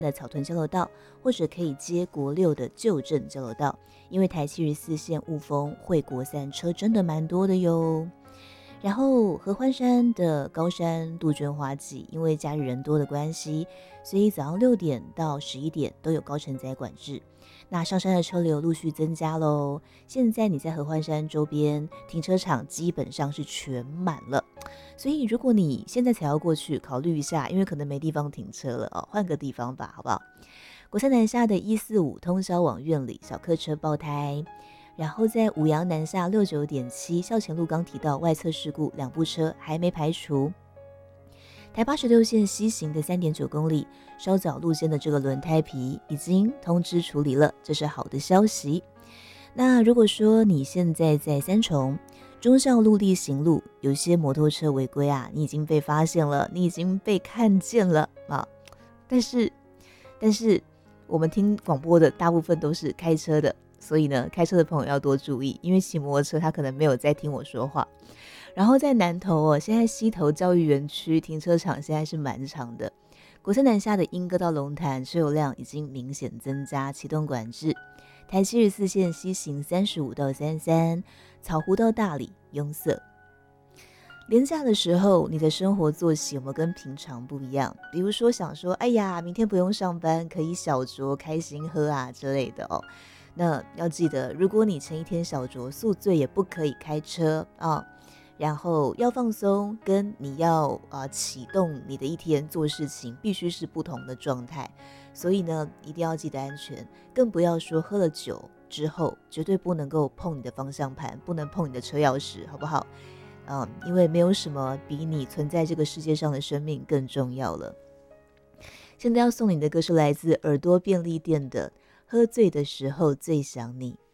的草屯交流道，或者可以接国6的旧镇交流道，因为台74线雾峰会国3车真的蛮多的哟。然后合欢山的高山杜鹃花季，因为假日人多的关系，所以早上6点到11点都有高承载管制。那上山的车流陆续增加喽，现在你在合欢山周边停车场基本上是全满了，所以如果你现在才要过去，考虑一下，因为可能没地方停车了哦，换个地方吧，好不好？国三南下的145通宵往苑里，小客车爆胎。然后在五羊南下69.7校前路刚提到外侧事故，2部车还没排除。台86线西行的3.9公里，稍早路线的这个轮胎皮已经通知处理了，这是好的消息。那如果说你现在在三重忠孝路立行路，有些摩托车违规啊，你已经被发现了，你已经被看见了啊。但是我们听广播的大部分都是开车的，所以呢，开车的朋友要多注意，因为骑摩托车他可能没有在听我说话。然后在南投哦，现在西投教育园区停车场现在是蛮长的。国三南下的莺歌到龙潭车流量已经明显增加，启动管制。台74线西行35到33，草湖到大理拥塞。连假的时候，你的生活作息有没有跟平常不一样？比如说想说，哎呀，明天不用上班，可以小酌开心喝啊之类的哦。那要记得，如果你前一天小酌宿醉，也不可以开车啊。然后要放松，跟你要启动你的一天做事情，必须是不同的状态。所以呢，一定要记得安全，更不要说喝了酒之后，绝对不能够碰你的方向盘，不能碰你的车钥匙，好不好？因为没有什么比你存在这个世界上的生命更重要了。现在要送你的歌是来自耳朵便利店的《喝醉的时候最想你》。